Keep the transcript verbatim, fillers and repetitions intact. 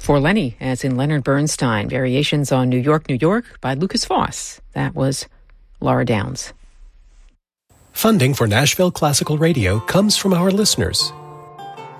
For Lenny, as in Leonard Bernstein, Variations on New York, New York by Lucas Foss. That was Laura Downs. Funding for Nashville Classical Radio comes from our listeners.